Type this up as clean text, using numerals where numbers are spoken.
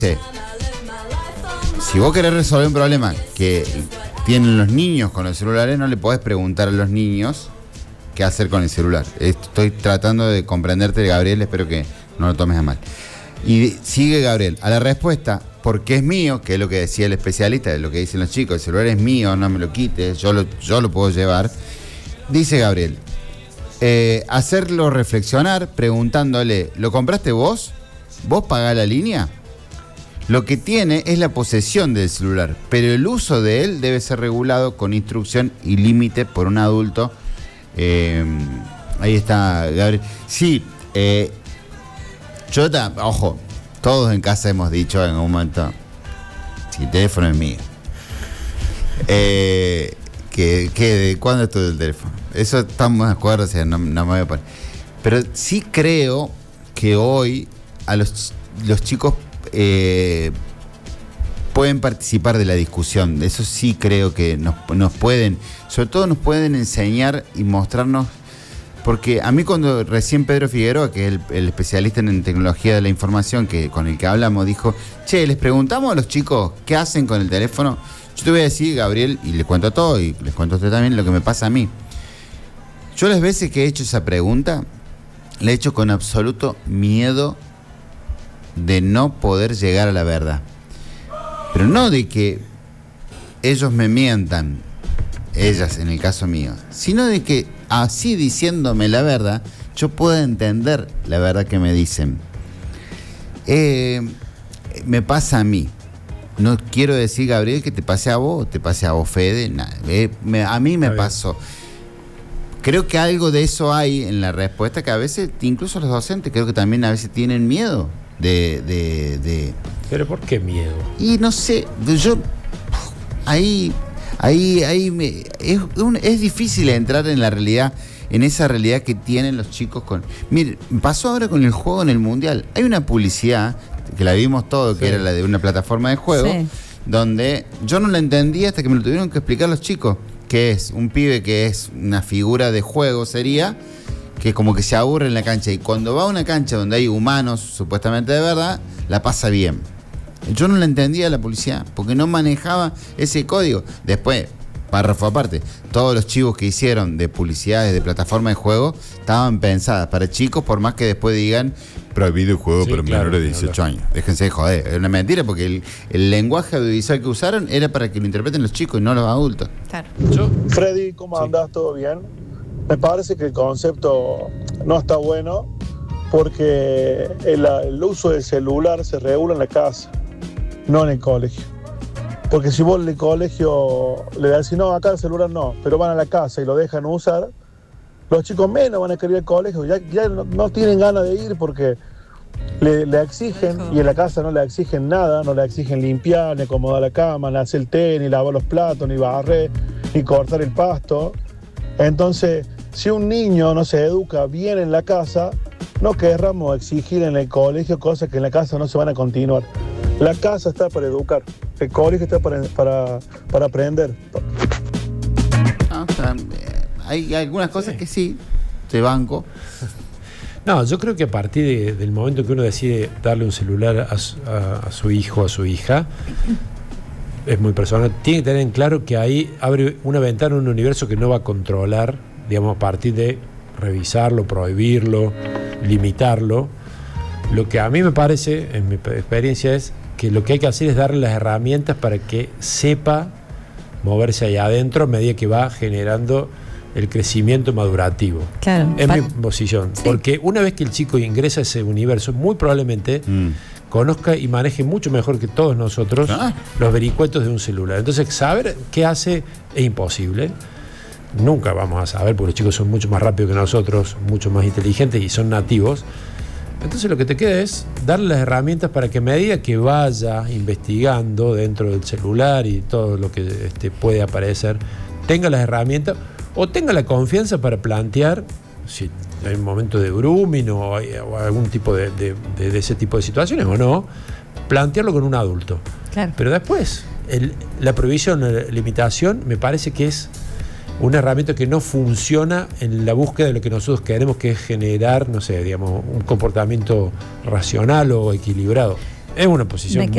Si vos querés resolver un problema que tienen los niños con los celulares, no le podés preguntar a los niños qué hacer con el celular. Estoy tratando de comprenderte, Gabriel, espero que no lo tomes a mal. Y sigue Gabriel, a la respuesta, porque es mío, que es lo que decía el especialista, de lo que dicen los chicos, el celular es mío, no me lo quites, yo lo puedo llevar. Dice Gabriel, hacerlo reflexionar preguntándole, ¿lo compraste vos? ¿Vos pagás la línea? Lo que tiene es la posesión del celular, pero el uso de él debe ser regulado con instrucción y límite por un adulto. Ahí está Gabriel. Sí, ojo, todos en casa hemos dicho en un momento, si el teléfono es mío. ¿De cuándo es todo el teléfono? Eso estamos de acuerdo, o sea, no me voy a poner. Pero sí creo que hoy a los chicos pueden participar de la discusión. Eso sí creo que nos pueden, sobre todo nos pueden enseñar y mostrarnos. Porque a mí cuando recién Pedro Figueroa, que es el especialista en tecnología de la información con el que hablamos, dijo, che, les preguntamos a los chicos qué hacen con el teléfono. Yo te voy a decir, Gabriel, y les cuento todo, y les cuento a usted también lo que me pasa a mí. Yo las veces que he hecho esa pregunta, la he hecho con absoluto miedo de no poder llegar a la verdad. Pero no de que ellos me mientan, ellas en el caso mío, sino de que así diciéndome la verdad, yo pueda entender la verdad que me dicen. Me pasa a mí. No quiero decir, Gabriel, que te pase a vos, Fede, nada. A mí me pasó. Creo que algo de eso hay en la respuesta, que a veces, incluso los docentes, creo que también a veces tienen miedo de... ¿Pero por qué miedo? Y no sé, yo... es difícil entrar en la realidad, en esa realidad que tienen los chicos con... Mire, pasó ahora con el juego en el Mundial. Hay una publicidad, que la vimos todo, que era la de una plataforma de juego, donde yo no la entendía hasta que me lo tuvieron que explicar los chicos, que es un pibe que es una figura de juego, sería, que como que se aburre en la cancha, y cuando va a una cancha donde hay humanos, supuestamente de verdad, la pasa bien. Yo no la entendía la publicidad, porque no manejaba ese código. Después, párrafo aparte, todos los chivos que hicieron de publicidades de plataforma de juego estaban pensadas para chicos, por más que después digan prohibido el juego para menores de 18 años. Déjense de joder, es una mentira, porque el lenguaje audiovisual que usaron era para que lo interpreten los chicos y no los adultos. Claro. Freddy, ¿cómo andás? ¿Todo bien? Me parece que el concepto no está bueno, porque el uso del celular se regula en la casa, no en el colegio. Porque si vos en el colegio le decís, no, acá el celular no, pero van a la casa y lo dejan usar, los chicos menos van a querer ir al colegio, ya no tienen ganas de ir porque le exigen, y en la casa no le exigen nada, no le exigen limpiar, ni acomodar la cama, ni hacer el té, ni lavar los platos, ni barrer, ni cortar el pasto. Entonces, si un niño no se educa bien en la casa, no querramos exigir en el colegio cosas que en la casa no se van a continuar. La casa está para educar, el colegio está para aprender. Hay algunas cosas que sí, te banco. No, yo creo que a partir del momento que uno decide darle un celular a su hijo o a su hija, es muy personal, tiene que tener en claro que ahí abre una ventana, un universo que no va a controlar, digamos, a partir de revisarlo, prohibirlo, limitarlo. Lo que a mí me parece, en mi experiencia, es que lo que hay que hacer es darle las herramientas para que sepa moverse ahí adentro a medida que va generando el crecimiento madurativo. Claro. Es mi posición. Sí. Porque una vez que el chico ingresa a ese universo, muy probablemente conozca y maneje mucho mejor que todos nosotros los vericuetos de un celular. Entonces, saber qué hace es imposible. Nunca vamos a saber, porque los chicos son mucho más rápidos que nosotros, mucho más inteligentes y son nativos. Entonces lo que te queda es darle las herramientas para que a medida que vaya investigando dentro del celular y todo lo que puede aparecer, tenga las herramientas o tenga la confianza para plantear, si hay un momento de grooming o algún tipo de ese tipo de situaciones o no, plantearlo con un adulto. Claro. Pero después, la prohibición, la limitación, me parece que es una herramienta que no funciona en la búsqueda de lo que nosotros queremos, que es generar, no sé, digamos, un comportamiento racional o equilibrado. Es una posición